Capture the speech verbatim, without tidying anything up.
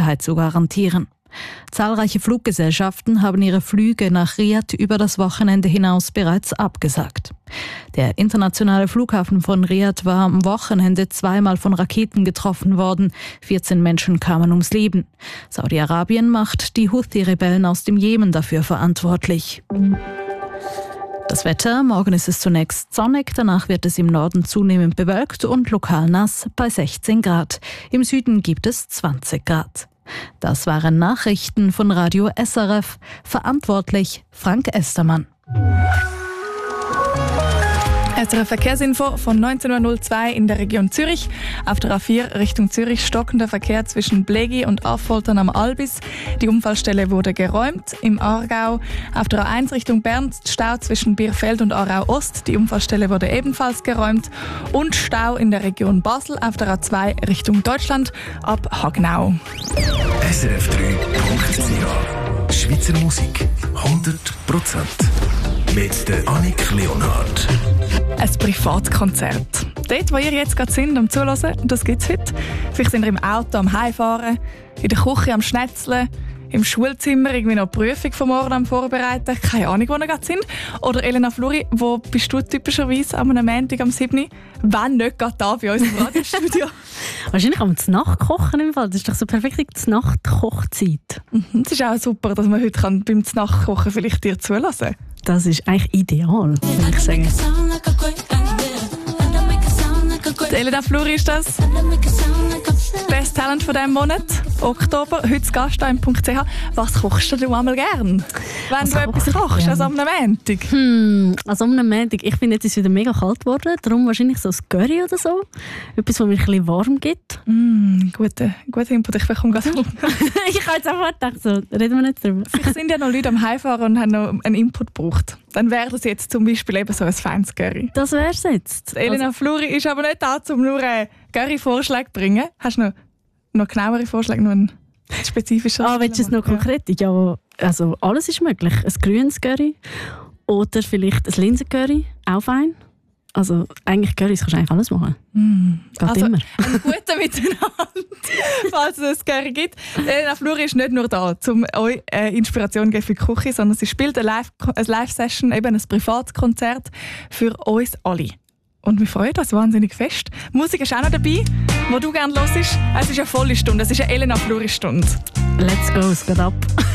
Sicherheit zu garantieren. Zahlreiche Fluggesellschaften haben ihre Flüge nach Riad über das Wochenende hinaus bereits abgesagt. Der internationale Flughafen von Riad war am Wochenende zweimal von Raketen getroffen worden. vierzehn Menschen kamen ums Leben. Saudi-Arabien macht die Houthi-Rebellen aus dem Jemen dafür verantwortlich. Das Wetter: Morgen ist es zunächst sonnig, danach wird es im Norden zunehmend bewölkt und lokal nass bei sechzehn Grad. Im Süden gibt es zwanzig Grad. Das waren Nachrichten von Radio S R F. Verantwortlich Frank Estermann. S R F Verkehrsinfo von neunzehn Uhr null zwei in der Region Zürich. Auf der A vier Richtung Zürich stockender Verkehr zwischen Blegi und Affoltern am Albis. Die Unfallstelle wurde geräumt. Im Aargau auf der A eins Richtung Bern Stau zwischen Bierfeld und Aarau Ost. Die Unfallstelle wurde ebenfalls geräumt. Und Stau in der Region Basel auf der A zwei Richtung Deutschland ab Hagnau. S R F drei Punkt C H Schweizer Musik hundert Prozent mit der Annik Leonhardt. Ein Privatkonzert. Dort, wo ihr jetzt gerade sind, am Zuhören, das gibt es heute. Vielleicht sind ihr im Auto am Heimfahren, in der Küche am Schnetzeln, im Schulzimmer irgendwie noch die Prüfung vom Morgen am Vorbereiten. Keine Ahnung, wo ihr gerade sind. Oder Elena Fluri, wo bist du typischerweise am Montag am siebten Wenn nicht gerade da bei uns im Radiostudio? Wahrscheinlich am Znachtkochen im Fall. Das ist doch so perfekt die Nachtkochzeit. Mhm. Es ist auch super, dass man heute kann beim Znachtkochen vielleicht dir zulassen kann. Das ist eigentlich ideal, würde ich sagen. Die Elena Fluri ist das. Best Talent von diesem Monat, Oktober. Heute Gaststein punkt c h. Was kochst du einmal gern? Wenn Was du etwas kochst, also am Montag? Hm, also am Montag. Ich finde, jetzt ist es wieder mega kalt geworden. Darum wahrscheinlich so ein Curry oder so. Etwas, was mir ein bisschen warm gibt. Mm, guter guter Input. Ich bekomme gerade Ich habe jetzt einfach gedacht, so, reden wir nicht drüber. Vielleicht sind ja noch Leute am Heimfahren und haben noch einen Input gebraucht. Dann wäre das jetzt zum Beispiel eben so ein feines Curry. Das wäre es jetzt. Elena Also, Fluri ist aber nicht da, um nur einen Curry-Vorschlag zu bringen. Hast du noch, noch genauere Vorschläge, noch einen spezifischen? Ah, willst du es noch konkret? Ja, also alles ist möglich. Ein grünes Curry oder vielleicht ein Linsencurry, auch fein. Also eigentlich Currys kannst du eigentlich alles machen. Mm. Geht Also immer. ein guter Miteinander, falls es ein Curry gibt. Elena Fluri ist nicht nur da, um euch äh, Inspiration zu geben für die Küche, sondern sie spielt eine Live- eine Live-Session, eben ein Privatkonzert für uns alle. Und wir freuen uns wahnsinnig fest. Musik ist auch noch dabei, wo du gerne hörst. Es ist eine volle Stunde, es ist eine Elena Fluri-Stunde. Let's go, es geht ab.